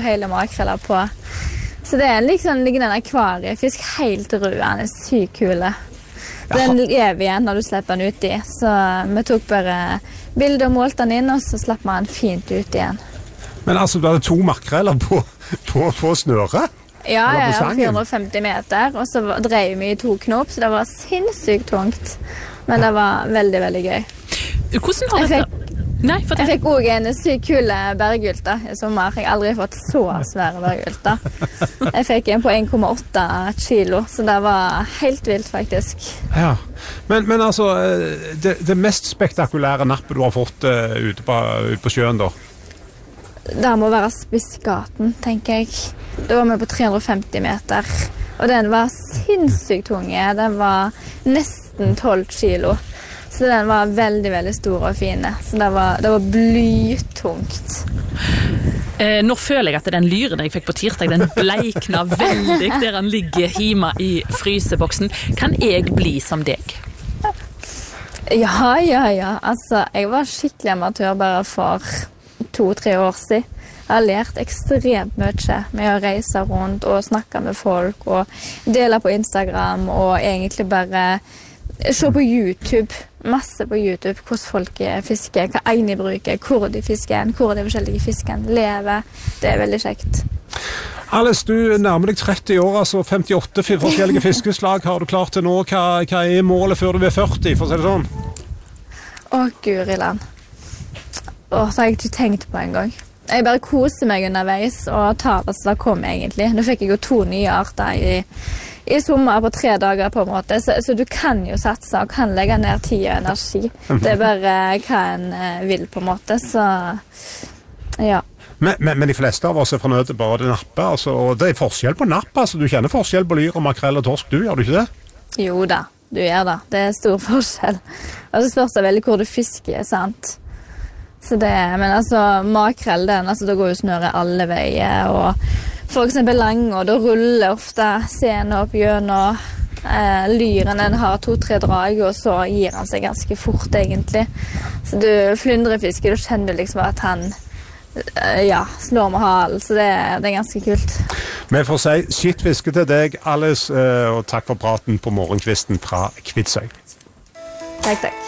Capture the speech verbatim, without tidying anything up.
hele makreller på. Så det er liksom liggende en akvariefisk, helt rød, han er sykt kule. Den lever igjen når du slipper den ut i, så vi tok bare bilder og målte den inn, og så slapp man den fint ut igjen. Men altså, du hadde to makreller på, på, på snøret? Ja, jeg var fire hundre og femti meter, og så drev vi i to knop, så det var sinnssykt tungt. Men det var veldig, veldig gøy. Hvordan har dette? Nei, jeg fikk også en sykt kule bergulta i sommer. Jeg har aldri fått så svære bergulta. Jeg fikk en på en komma åtte kilo, så det var helt vilt faktisk. Ja, men, men altså, det, det mest spektakulære nappet du har fått uh, ute, på, ute på sjøen da? Det må være Spissgaten, tenker jeg. Da var vi på tre hundre og femti meter, og den var sinnssykt tunge. Den var nesten tolv kilo. Så den var veldig, veldig stor og fin. Så det var, det var blytungt. Eh, nå føler jeg at den lyren jeg fikk på tirsdag, den bleikna veldig der han ligger hjemme i fryseboksen. Kan jeg bli som deg? Ja, ja, ja. Altså, jeg var skikkelig amatør bare for to-tre år siden. Jeg har lært ekstremt mye med å reise rundt og snakke med folk og dele på Instagram og egentlig bare se på YouTube, masse på YouTube, hvordan folk fisker, hva egne bruker, hvor de fisker, hvor de forskjellige fiskene lever. Det er veldig kjekt. Alice, du nærmer deg tretti år, altså femtiåtte forskjellige fiskeslag har du klart til nå. Hva, hva er målet før du er førti, for å si det sånn? Å, Guriland. Å, det har jeg ikke tenkt på en gang. Jeg bare koser meg underveis og tar det som det kommer egentlig. Nå fikk jeg jo to nye arter i i sommer på tre dager på en måte, så, så du kan jo satse og kan legge ned tid og energi. Det er bare hva en vil på en måte, så ja. Men, men, men de fleste av oss er fornøyde bare det nappe, altså, og det er forskjell på napp, altså, du kjenner forskjell på lyr og makrell og torsk, du gjør du ikke det? Jo da, du gjør det. Det er stor forskjell. Og så spørs det veldig hvor du fisker, sant? Så det, men altså, makrell, den, altså, da går jo snøret alle veier, og for eksempel lang, og da ruller ofte scenen opp gjennom eh, lyren. Den har to-tre drag, og så gir han seg ganske fort, egentlig. Så du flyndrefisker, du kjenner liksom at han eh, ja, slår med halen, så det, det er ganske kult. Vi får si skittfiske til deg, Alice, og takk for praten på morgenkvisten fra Kvitsøy. Takk, takk.